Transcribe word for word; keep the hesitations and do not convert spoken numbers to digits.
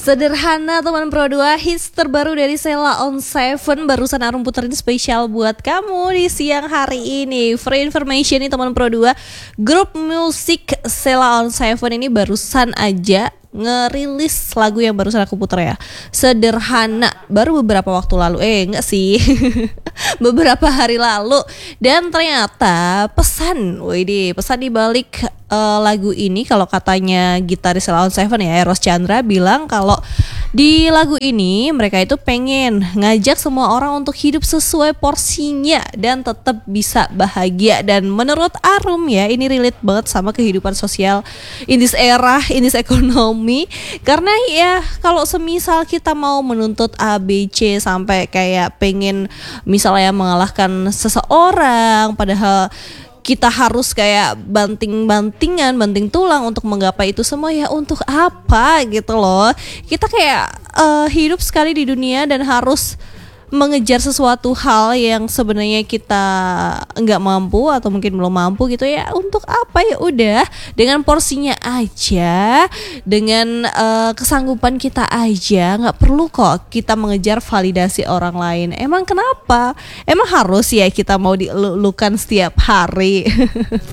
Sederhana teman Pro dua, hits terbaru dari Sheila on Seven barusan Arum puterin spesial buat kamu di siang hari ini. For information nih teman Pro dua, grup musik Sheila on Seven ini barusan aja ngerilis lagu yang barusan aku puter ya, Sederhana, baru beberapa waktu lalu. Eh enggak sih beberapa hari lalu. Dan ternyata pesan, wih pesan di balik uh, lagu ini, kalau katanya gitaris Sheila on Seven ya, Eros Chandra, bilang kalau di lagu ini mereka itu pengen ngajak semua orang untuk hidup sesuai porsinya dan tetap bisa bahagia. Dan menurut Arum ya, ini relate banget sama kehidupan sosial in this era, in this economy. Karena ya kalau semisal kita mau menuntut A B C sampai kayak pengen misalnya mengalahkan seseorang, padahal kita harus kayak banting-bantingan, banting tulang untuk menggapai itu semua, ya untuk apa gitu loh. Kita kayak uh, hidup sekali di dunia dan harus mengejar sesuatu hal yang sebenarnya kita nggak mampu atau mungkin belum mampu gitu ya. Untuk apa? Ya udah, dengan porsinya aja, dengan uh, kesanggupan kita aja, nggak perlu kok kita mengejar validasi orang lain. Emang kenapa? Emang harus ya kita mau dilulukan setiap hari?